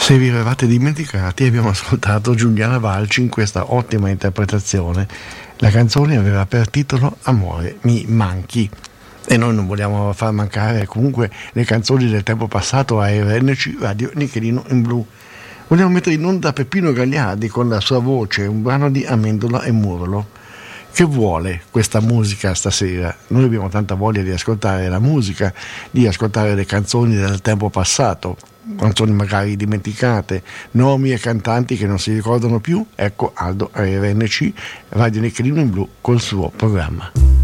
Se vi eravate dimenticati, abbiamo ascoltato Giuliana Valci in questa ottima interpretazione. La canzone aveva per titolo Amore mi manchi. E noi non vogliamo far mancare comunque le canzoni del tempo passato a RNC Radio Nichelino in Blu. Vogliamo mettere in onda Peppino Gagliardi con la sua voce, un brano di Amendola e Murlo. Che vuole questa musica stasera? Noi abbiamo tanta voglia di ascoltare la musica, di ascoltare le canzoni del tempo passato, canzoni magari dimenticate, nomi e cantanti che non si ricordano più. Ecco Aldo a RNC Radio Nichelino in Blu col suo programma.